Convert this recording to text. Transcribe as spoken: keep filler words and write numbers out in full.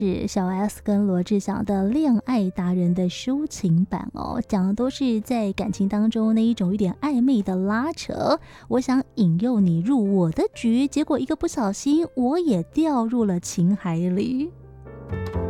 是小 S 跟罗志祥的恋爱达人的抒情版哦，讲的都是在感情当中那一种有点暧昧的拉扯。我想引诱你入我的局，结果一个不小心，我也掉入了情海里。